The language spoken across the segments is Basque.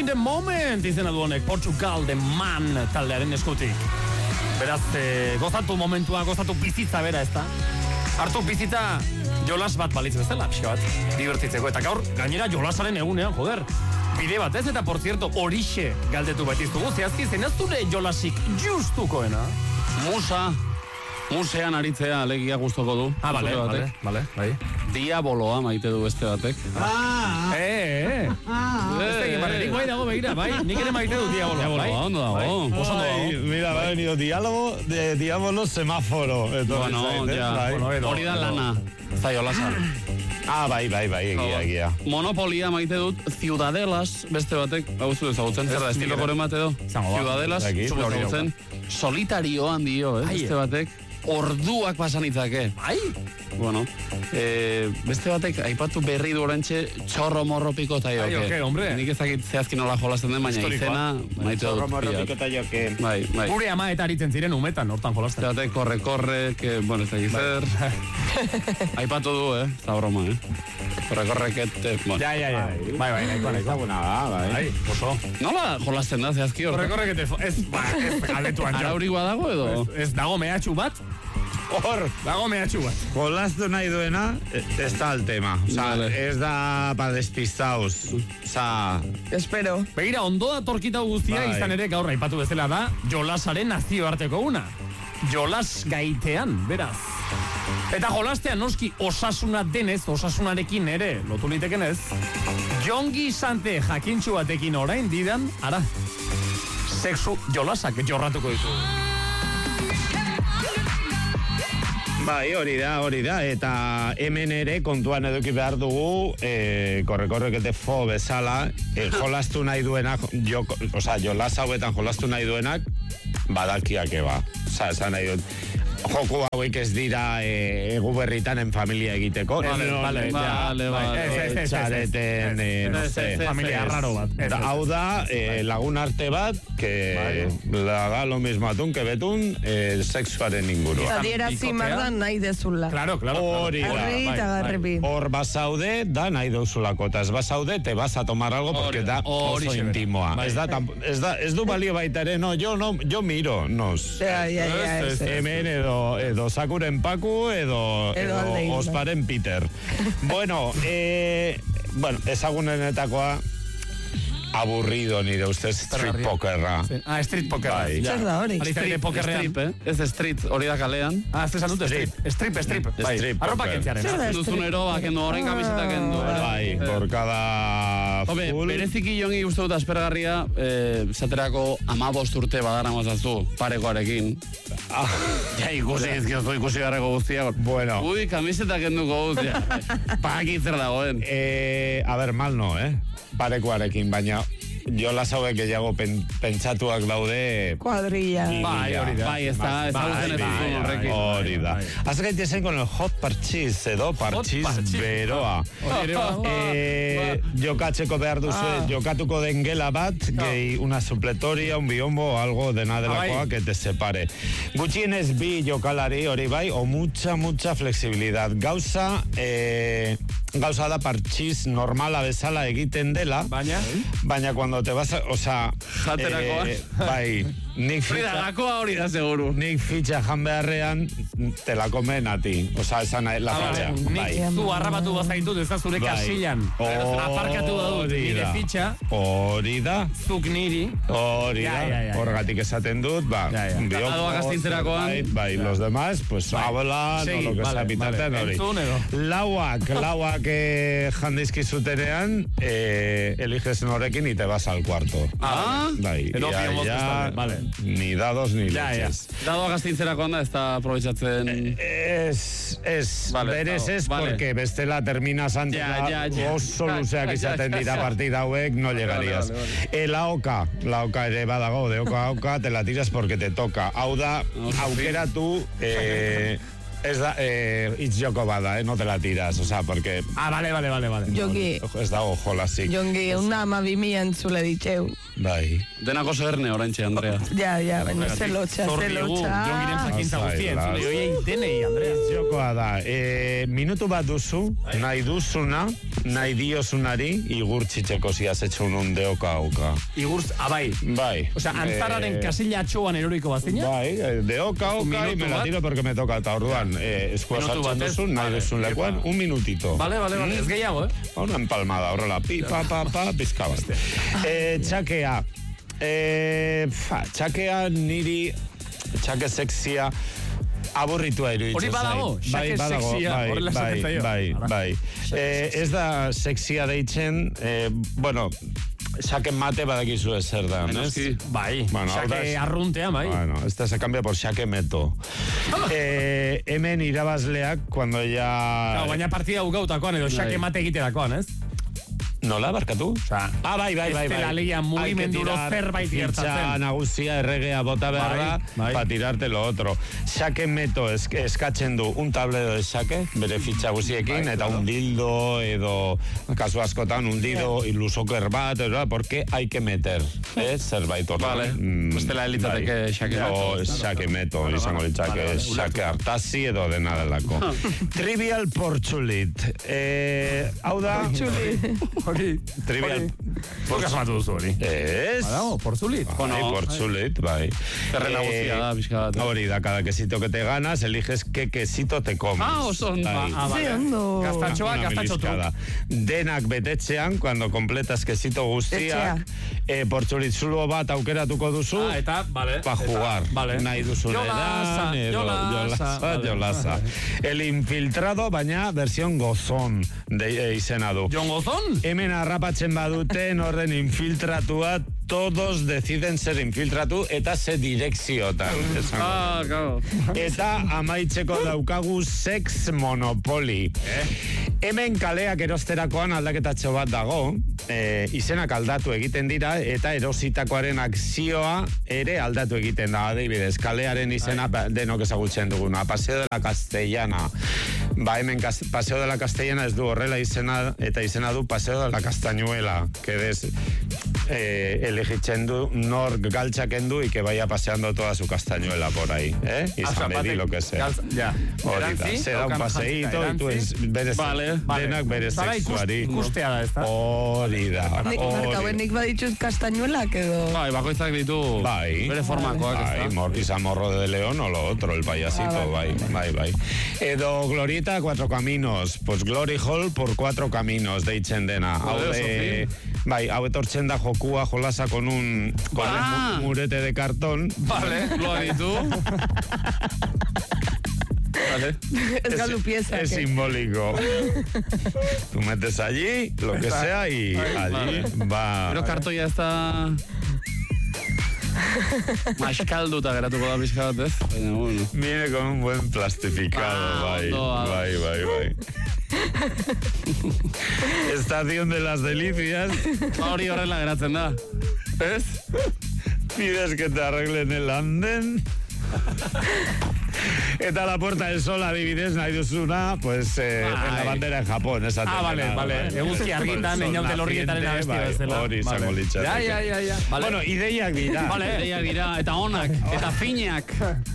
the moment izena du honek, Portugal the man taldearen eskutik. Beraz, gozatu momentua, gozatu bizitza bera ez da. Hartu bizitza jolas bat balitz bezala, pixka bat, divertitzeko. Eta gaur, gainera jolasaren egunean, joder. Bide bat ez, eta por cierto, horixe galdetu baitiztugu, zehazki zen ez dure jolasik justukoena. Musean aritzea alegia gustoko du. Vale, bai. Diaboloa maite du beste batek. Beste egin barrerik bai dago begira, bai. Nik ere maite du diaboloa. Diaboloa, ondo dago. Oso ondo. Mira, ha venido diálogo de diabolo semáforo. Bueno, ya. Hori da lana. Zai, olasa. Bai, egia. Monopolia maite dut, Ciudadelas, beste batek, hauzu ezagutzen, zer da, estilokoren bate edo? Ciudadelas, ezagutzen, solitarioan dio, beste batek, orduak pasan itzake. Bueno, beste batek, aipatu berri du orantxe, txorro morro piko eta joke. Nik ezakit zehazki nola jolasten den, baina izena, maite dut. Txorro morro piko eta joke. Bai. Gure ama eta aritzen ziren umetan, hortan jolasten. Beste batek, korre, que, bueno, ez da gizer. Aipatu du, ez da broma, Korreket, bueno. Ja. Bai, nahikoa. Bai, oso. Nola jolasten da, zehazki hor? Korreket, ez galetuan jo. Araurik badago edo? Ez dago mehatxu bat. Dago mehatxu bat. Jolastu nahi duena, ez da el tema. Ez da pa despistauz. Espero. Begira, ondo da torkita guztia izan ere gaur aipatu bezala da jolasaren nazioarteko una. Jolas gaitean, beraz. Eta jolastean noski osasuna denez, osasunarekin ere, lotu liteken ez, jongi sante jakintxu batekin orain didan, ara, sexu jolasak jorratuko ditu. Bai, hori da, eta hemen ere kontuan eduki behar dugu, korrekete fo bezala, jolastu nahi duenak, jolas hauetan jolastu nahi duenak, badakiak eba. Esan nahi dut, joku hauek ez dira egu berritan en familia egiteko. Vale. Txareten, no sé. Familia raro bat. Hau da, lagun arte bat, que laga lo mismo atun que betun, sexuaren ingurua. Adierazi mardan nahi dezula. Claro. Hori da. Hor basaude, da nahi dezulako. Eta ez basaude, te vas a tomar algo porque da oso intimoa. Ez du balio baita ere, no, yo miro, nos. Hemen edo Sakuren Paku edo Osparen Peter. Bueno, ezagunenetakoa aburrido nire ustez street pokerra. Street pokerra. Zer da hori? Strip, ez street, hori da kalean. Ez esan dut strip. Arropa kentziaren. Duzun eroa, kendu horren kamiseta kendu. Bai, por cada full. Bereziki jongi uste dut aspergarria, zaterako 15 urte badara mazazu, parekoarekin. Ikusi garreko guztia. Bueno. Ui, kamiseta kenduko guztia. Pakitzer dagoen. A ver, mal no, parekoarekin, baina jolas hauek gehiago pentsatuak daude. Cuadrilla. Bai, ez da horrekin. Hori da. Haz gaitezen con el hot parchiz edo parchiz beroa. Jokatzeko behar duzu, jokatuko den gela bat, gehi una supletoria, un biombo, algo dena delakoa que te separe. Gutxienez bi jokalari hori bai, o mucha flexibilidad. Gauza da parchiz normala bezala egiten dela, baina cuando te vas a, jaterakoa. Bai, nik hori da seguru. Nik fitxa jan beharrean te la komen a ti. Esan la fitxa. Nik zu harrapatu bazaitut ez da zure kasillan. Aparkatu dut nire fitxa. Hori da. Zuk niri. Hori da. Horregatik esaten dut, Adoa gaztintzerakoan. Bai, los demás, pues hablan, o lo que sea bitartean hori. Lauak jandizkizutenean, eliges horrekin y te vas al cuarto. Bai, ni dados ni leches. Dadoa gaztintzerakoan da, ez da aprobetxatzen... Berez ez, porque bestela terminas antes oso luzeak izaten dira partida hauek, no llegarías. La oca ere badago, de oca a oca, te la tiras porque te toca. Hau da, aukeratu Ez da, hitz joko bada, no te la tiras, o sea, porque... Vale. Jongi, Ez dago jolasik. Jongi, una ama 2000 entzule ditxeu. Bai. Denako zerne oraintxe, Andrea. Ja, baina zelotxa. Jongiren jakintza guztien, zule joiei denei, Andrea. Jokoa da, minutu bat duzu, nahi duzuna, nahi diozunari, igurtzitzeko ziazetxun un deoka auka. Igurtz, bai. Bai. Osea, antzarraren kasilla atxoan eroriko bazina? Bai, deoka auka, y me la tiro porque me toca, eta orduan, eskua sartzen duzun, nahi duzun lekuan, un minutito. Vale, ez gehiago, Una empalmada, horrela, pi, pa, pizka bat. Txakea. Txakea niri, txake sexia, aburritua iruditzen. Hori badago, xake sexia, horrela zaten zaio. Bai. Ez da sexia deitzen, bueno, xake mate badakizu ezer da, ¿no? Bai, xake arruntea, bai. Bueno, esta se cambia por xake meto. Hemen irabazleak, cuando ya... Baina partida ugautakoan edo xake mate egiterakoan, ez? Nola, barkatu? Bai. Estela leia mugimenduro zerbait gertatzen. Fitxa nagusia erregea bota behar da, pa tirarte lo otro. Xake meto eskatzen du un tabledo de xake, bere fitxa guziekin, eta un dildo, edo, kasu askotan, un dildo, ilusoker bat, porque hay que meter, zerbait horra. Vale, estela elitzateke xake meto. Xake meto, izango litzake, xake hartazi edo dena delako. Trivial Portzulit. Hau da... Trivial. Por asmatu duzu hori. Ez. Portzulit. Portzulit, bai. Terrena guztia da, pixka bat. Hori da, cada quesito que te ganas, eliges qué quesito te comes. Oson. Ondo. Gaztatxo tu. Denak betetzean, cuando completas quesito guztiak, portzulit zulo bat aukeratuko duzu, eta, vale. Pa jugar. Nahi duzun edan, jolasa. El infiltrado, baina versión gozón izena du. Jon Gozón? Hemen harrapatzen baduten horren infiltratua, todos deciden ser infiltratu eta ze direkziotan. Claro. Eta amaitzeko daukagu sex monopoli. Hemen kaleak erosterakoan aldaketatxo bat dago, izenak aldatu egiten dira, eta erositakoaren akzioa ere aldatu egiten da. Adibidez, kalearen izena denok ezagutzen duguna, Paseo de la Castellana. Hemen Paseo de la Castellana ez du horrela izena, eta izena du Paseo de la Castañuela, que des elegitzen du nor galtzaken du y que vaya paseando toda su castañuela por ahí, y San Bedi, lo que sea. Hori da, se da un paseíto y tú denak bere sexuari. Ikustea da, ez da? Hori da. Nik baditut kastañuelak edo... Bai, bakoitzak ditu bere formakoak, ez da? Isa Morro de León o lo otro, el payasito, bai. Edo Glorieta, 4 caminos, pues Glory Hall por 4 caminos, deitzen dena. Hau etortzen da jokua jolasa con un murete de cartón. Vale, lo ditu. Vale. Es galupieza. Es simbólico. Tú metes allí, lo que sea, y allí va... Pero kartoia ez da... Maskalduta geratuko da pixka bat, ez? Viene con un buen plastificado, bai. Estación de las Delicias. Hori horrela geratzen da. ¿Ez? Pides que te arreglen el andén. Eta la Puerta del Sol, adibidez, nahi duzuna, pues, en la bandera en Japón, esa vale. Eguzki argitan, einaute lorrietaren abestia bezala. Hori izango litzateke. Ja. Bueno, ideiak dira. Ideiak dira, eta onak, eta finak.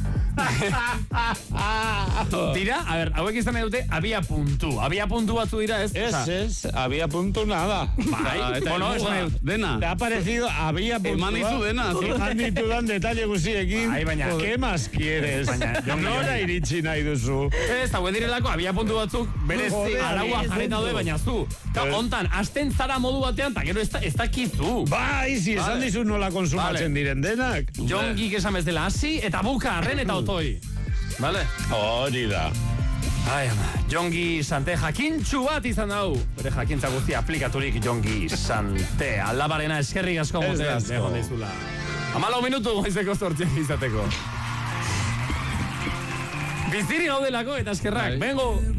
Dira, a ver, hauek izan dute abia puntu. Abia puntu batzu dira, ez? Ez, abia puntu nada. Bueno, dena. Te ha parecido abia puntu. Eman dizu dena. Eman ditudan detalle guziekin. Baina. ¿Qué más quieres? Nora iritsi nahi duzu. Ez, hau direlako abia puntu batzuk berezi araua jarri daude, baina zu. Hontan, asten zara modu batean, eta gero ez dakizu. Bai, si esan dizu nola konsumatzen diren denak. Jongik esan bez dela hasi, eta buka, arren eta otoi. Vale? Hori da. Jongi Sante jakintxu bat izan dau. Bere jakintza guztia aplikaturik Jongi Sante. Aldabarena eskerrik asko moten. Egon deizula. 14 minutu goizeko sortziak izateko. Biziri gaudelako eta eskerrak. Bengo!